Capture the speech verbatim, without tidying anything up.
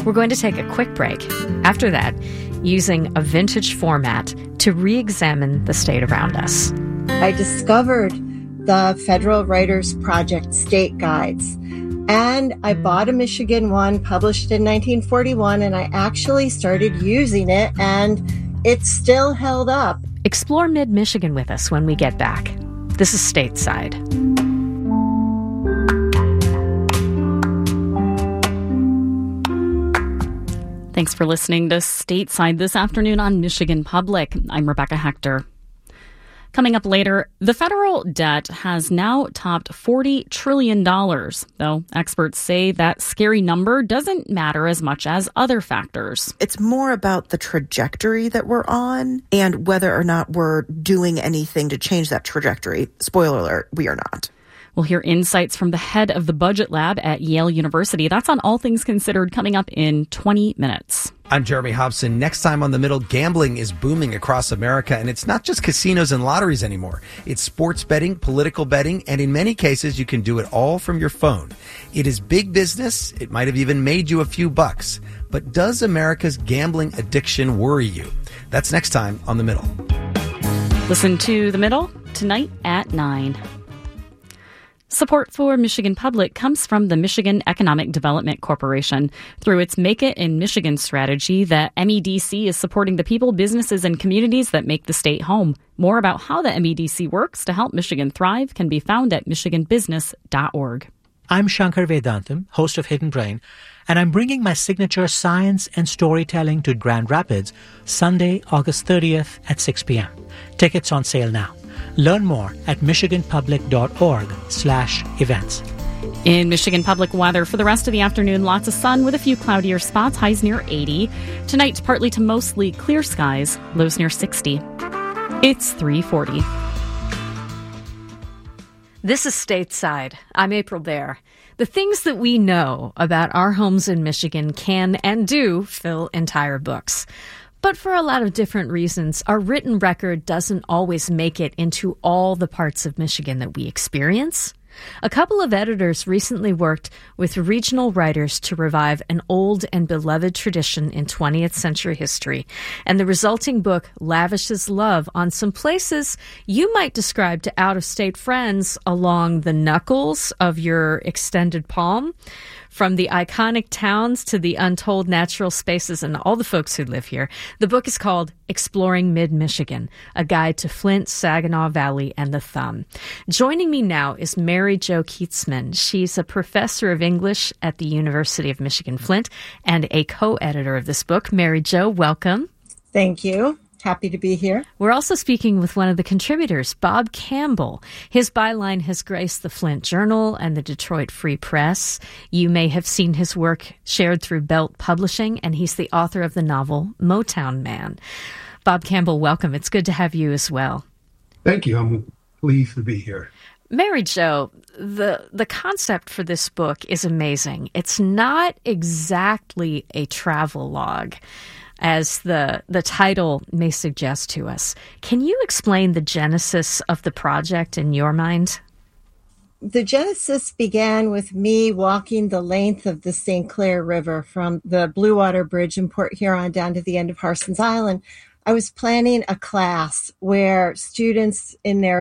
We're going to take a quick break. After that, using a vintage format to re-examine the state around us. I discovered the Federal Writers Project State Guides, and I bought a Michigan one published in nineteen forty-one, and I actually started using it, and it's still held up. Explore mid-Michigan with us when we get back. This is Stateside. Thanks for listening to Stateside this afternoon on Michigan Public. I'm Rebecca Hector. Coming up later, the federal debt has now topped forty trillion dollars, though experts say that scary number doesn't matter as much as other factors. It's more about the trajectory that we're on and whether or not we're doing anything to change that trajectory. Spoiler alert, we are not. We'll hear insights from the head of the Budget Lab at Yale University. That's on All Things Considered coming up in twenty minutes. I'm Jeremy Hobson. Next time on The Middle, gambling is booming across America, and it's not just casinos and lotteries anymore. It's sports betting, political betting, and in many cases, you can do it all from your phone. It is big business. It might have even made you a few bucks. But does America's gambling addiction worry you? That's next time on The Middle. Listen to The Middle tonight at nine. Support for Michigan Public comes from the Michigan Economic Development Corporation. Through its Make It in Michigan strategy, the M E D C is supporting the people, businesses, and communities that make the state home. More about how the M E D C works to help Michigan thrive can be found at michigan business dot org. I'm Shankar Vedantam, host of Hidden Brain, and I'm bringing my signature science and storytelling to Grand Rapids Sunday, August thirtieth at six p.m. Tickets on sale now. Learn more at michigan public dot org slash events. In Michigan Public weather for the rest of the afternoon, lots of sun with a few cloudier spots, highs near eighty. Tonight, partly to mostly clear skies, lows near sixty. It's three forty. This is Stateside. I'm April Baer. The things that we know about our homes in Michigan can and do fill entire books. But for a lot of different reasons, our written record doesn't always make it into all the parts of Michigan that we experience. A couple of editors recently worked with regional writers to revive an old and beloved tradition in twentieth century history, and the resulting book lavishes love on some places you might describe to out-of-state friends along the knuckles of your extended palm. From the iconic towns to the untold natural spaces and all the folks who live here, the book is called Exploring Mid-Michigan, a guide to Flint, Saginaw Valley, and the Thumb. Joining me now is Mary Jo Kietzman. She's a professor of English at the University of Michigan-Flint and a co-editor of this book. Mary Jo, welcome. Thank you. Happy to be here. We're also speaking with one of the contributors, Bob Campbell. His byline has graced the Flint Journal and the Detroit Free Press. You may have seen his work shared through Belt Publishing, and he's the author of the novel Motown Man. Bob Campbell, welcome. It's good to have you as well. Thank you. I'm pleased to be here. Mary Jo, the the concept for this book is amazing. It's not exactly a travel log, as the the title may suggest to us. Can you explain the genesis of the project in your mind? The genesis began with me walking the length of the Saint Clair River from the Blue Water Bridge in Port Huron down to the end of Harson's Island. I was planning a class where students in their